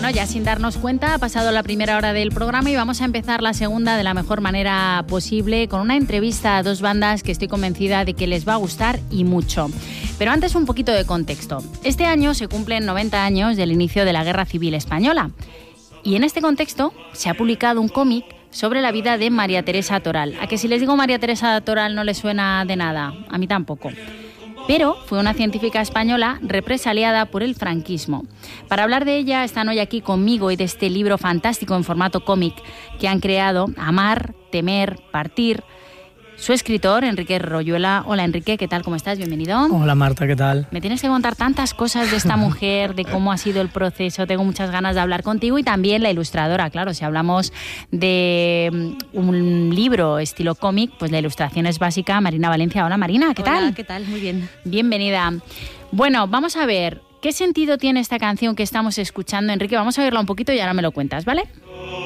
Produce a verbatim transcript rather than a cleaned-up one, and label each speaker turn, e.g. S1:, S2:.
S1: Bueno, ya sin darnos cuenta, ha pasado la primera hora del programa y vamos a empezar la segunda de la mejor manera posible con una entrevista a dos bandas que estoy convencida de que les va a gustar y mucho. Pero antes un poquito de contexto. Este año se cumplen noventa años del inicio de la Guerra Civil Española y en este contexto se ha publicado un cómic sobre la vida de María Teresa Toral. ¿A que si les digo María Teresa Toral no les suena de nada? A mí tampoco. Pero fue una científica española represaliada por el franquismo. Para hablar de ella están hoy aquí conmigo y de este libro fantástico en formato cómic que han creado Amar, Temer, Partir. Su escritor, Enrique Royuela. Hola Enrique, ¿qué tal? ¿Cómo estás? Bienvenido.
S2: Hola Marta, ¿qué tal?
S1: Me tienes que contar tantas cosas de esta mujer, de cómo ha sido el proceso. Tengo muchas ganas de hablar contigo y también la ilustradora. Claro, si hablamos de un libro estilo cómic, pues la ilustración es básica. Marina Valencia. Hola Marina, ¿qué tal?
S3: Hola, ¿qué tal? Muy bien.
S1: Bienvenida. Bueno, vamos a ver, ¿qué sentido tiene esta canción que estamos escuchando? Enrique, vamos a verla un poquito y ahora me lo cuentas, ¿vale?